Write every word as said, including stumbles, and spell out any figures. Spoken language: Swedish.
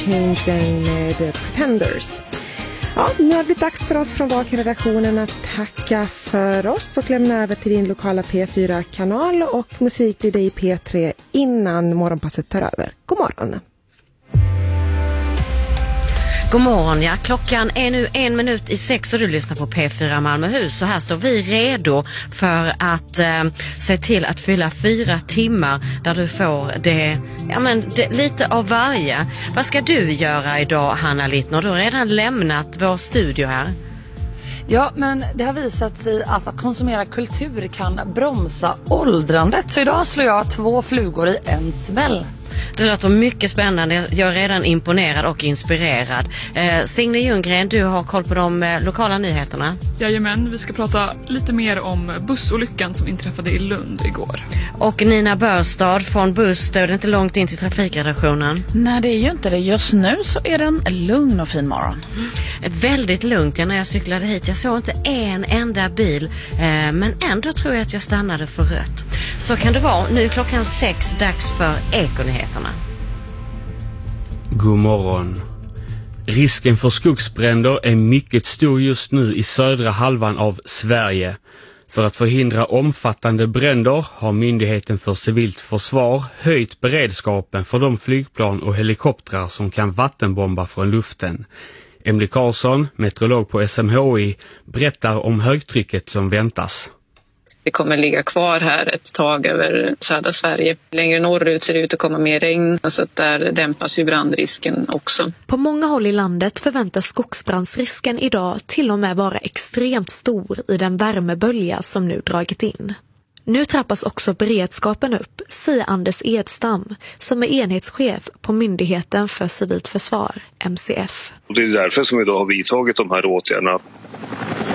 Change Day med Pretenders. Ja, nu har det blivit dags för oss från Vaken-redaktionen att tacka för oss och lämna över till din lokala P fyra-kanal, och musik blir det i P tre innan morgonpasset tar över. God morgon! God morgon, ja. Klockan är nu en minut i sex och du lyssnar på P fyra Malmöhus. Så här står vi redo för att eh, se till att fylla fyra timmar där du får det, ja, men det, lite av varje. Vad ska du göra idag, Hanna Littner? Du har redan lämnat vår studio här. Ja, men det har visat sig att att konsumera kultur kan bromsa åldrandet. Så idag slår jag två flugor i en smäll. Det låter mycket spännande. Jag är redan imponerad och inspirerad. Eh, Signe Ljunggren, du har koll på de eh, lokala nyheterna. Jajamän, vi ska prata lite mer om bussolyckan som inträffade i Lund igår. Och Nina Börstad från Buss, då är det inte långt in till trafikredaktionen. Nej, det är ju inte det. Just nu så är det en lugn och fin morgon. Mm. Väldigt lugnt, ja, när jag cyklade hit. Jag såg inte en enda bil, eh, men ändå tror jag att jag stannade för rött. Så kan det vara. Nu klockan sex, dags för Ekonyheterna. God morgon. Risken för skogsbränder är mycket stor just nu i södra halvan av Sverige. För att förhindra omfattande bränder har Myndigheten för civilt försvar höjt beredskapen för de flygplan och helikoptrar som kan vattenbomba från luften. Emily Karlsson, meteorolog på S M H I, berättar om högtrycket som väntas. Det kommer ligga kvar här ett tag över södra Sverige. Längre norrut ser det ut att komma mer regn, så att där dämpas ju brandrisken också. På många håll i landet förväntas skogsbrandsrisken idag till och med vara extremt stor i den värmebölja som nu dragit in. Nu trappas också beredskapen upp, säger Anders Edstam, som är enhetschef på Myndigheten för civilt försvar, M C F. Och det är därför som vi då har vidtagit de här åtgärderna.